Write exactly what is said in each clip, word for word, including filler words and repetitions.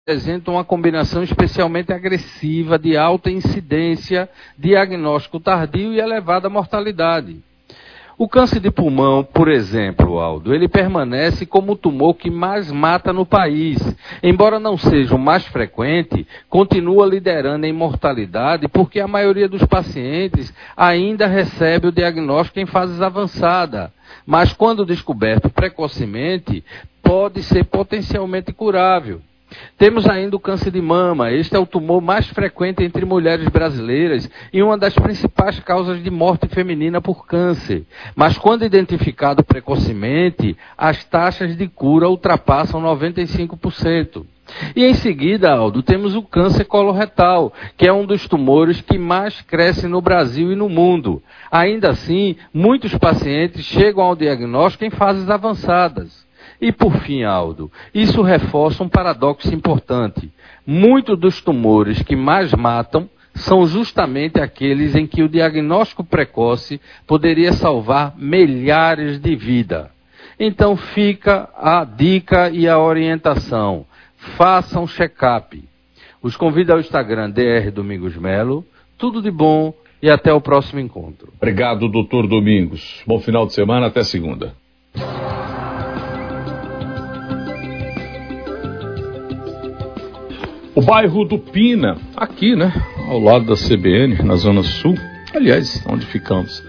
apresentam uma combinação especialmente agressiva de alta incidência, diagnóstico tardio e elevada mortalidade. O câncer de pulmão, por exemplo, Aldo, ele permanece como o tumor que mais mata no país. Embora não seja o mais frequente, continua liderando em mortalidade porque a maioria dos pacientes ainda recebe o diagnóstico em fases avançadas. Mas quando descoberto precocemente, pode ser potencialmente curável. Temos ainda o câncer de mama. Este é o tumor mais frequente entre mulheres brasileiras e uma das principais causas de morte feminina por câncer. Mas quando identificado precocemente, as taxas de cura ultrapassam noventa e cinco por cento. E em seguida, Aldo, temos o câncer coloretal, que é um dos tumores que mais cresce no Brasil e no mundo. Ainda assim, muitos pacientes chegam ao diagnóstico em fases avançadas. E por fim, Aldo, isso reforça um paradoxo importante. Muitos dos tumores que mais matam são justamente aqueles em que o diagnóstico precoce poderia salvar milhares de vidas. Então fica a dica e a orientação. Façam check-up. Os convido ao Instagram D R Domingos Melo. Tudo de bom e até o próximo encontro. Obrigado, doutor Domingos. Bom final de semana, até segunda. O bairro do Pina, aqui, né, ao lado da C B N, na Zona Sul, aliás, onde ficamos,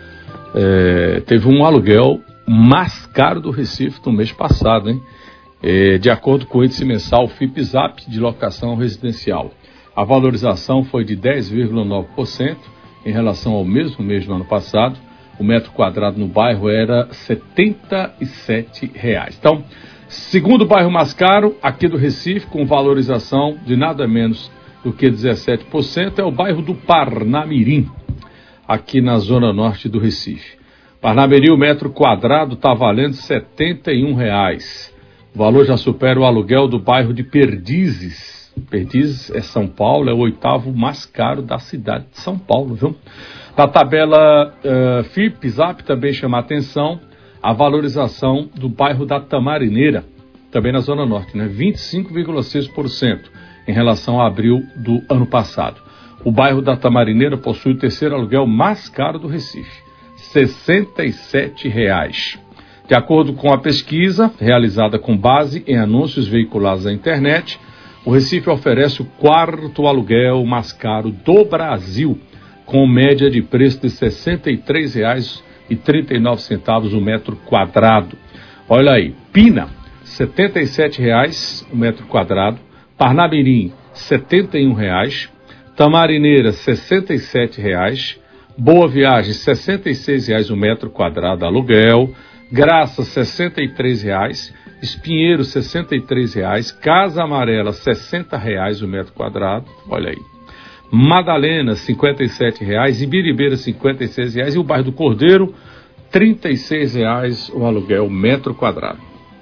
é, teve um aluguel mais caro do Recife no mês passado, hein? É, de acordo com o índice mensal FIPZAP de locação residencial. A valorização foi de dez vírgula nove por cento em relação ao mesmo mês do ano passado. O metro quadrado no bairro era setenta e sete reais. Então, segundo bairro mais caro aqui do Recife, com valorização de nada menos do que dezessete por cento, é o bairro do Parnamirim, aqui na zona norte do Recife. Parnamirim, o metro quadrado está valendo setenta e um reais. O valor já supera o aluguel do bairro de Perdizes. Perdizes é São Paulo, é o oitavo mais caro da cidade de São Paulo, viu? Na tabela uh, FIPZAP também chama a atenção a valorização do bairro da Tamarineira, também na Zona Norte, né? vinte e cinco vírgula seis por cento em relação a abril do ano passado. O bairro da Tamarineira possui o terceiro aluguel mais caro do Recife, sessenta e sete reais. De acordo com a pesquisa realizada com base em anúncios veiculados na internet, o Recife oferece o quarto aluguel mais caro do Brasil, com média de preço de sessenta e três reais e trinta e nove centavos o metro quadrado. Olha aí, Pina, setenta e sete reais o metro quadrado, Parnamirim, setenta e um reais, Tamarineira, sessenta e sete reais, Boa Viagem, sessenta e seis reais o metro quadrado aluguel, Graça, sessenta e três reais, Espinheiro, sessenta e três reais, Casa Amarela, sessenta reais o metro quadrado, olha aí. Madalena, cinquenta e sete reais, Ibiribeira, cinquenta e seis reais, e o bairro do Cordeiro, trinta e seis reais o aluguel metro quadrado.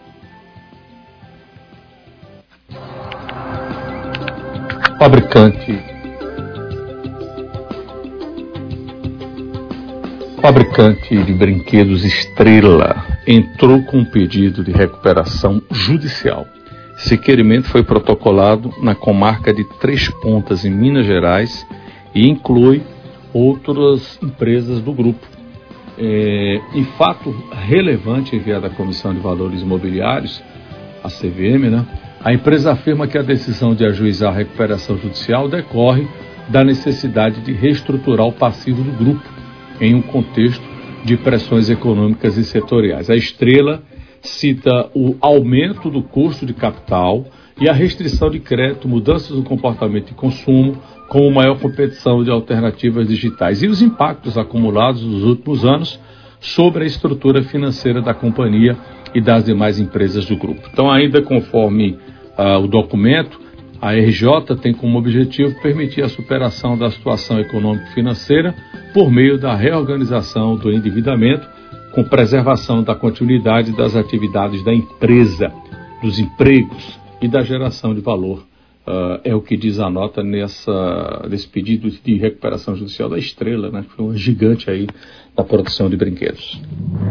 Fabricante Fabricante de brinquedos Estrela entrou com um pedido de recuperação judicial. Esse requerimento foi protocolado na comarca de Três Pontas, em Minas Gerais, e inclui outras empresas do grupo. É, em fato relevante enviado à Comissão de Valores Imobiliários, a C V M, né, a empresa afirma que a decisão de ajuizar a recuperação judicial decorre da necessidade de reestruturar o passivo do grupo, em um contexto de pressões econômicas e setoriais. A Estrela cita o aumento do custo de capital e a restrição de crédito, mudanças no comportamento de consumo, como maior competição de alternativas digitais e os impactos acumulados nos últimos anos sobre a estrutura financeira da companhia e das demais empresas do grupo. Então, ainda conforme uh, o documento, a R J tem como objetivo permitir a superação da situação econômico-financeira por meio da reorganização do endividamento, com preservação da continuidade das atividades da empresa, dos empregos e da geração de valor. Uh, é o que diz a nota nessa, nesse pedido de recuperação judicial da Estrela, né, que foi um gigante aí da produção de brinquedos.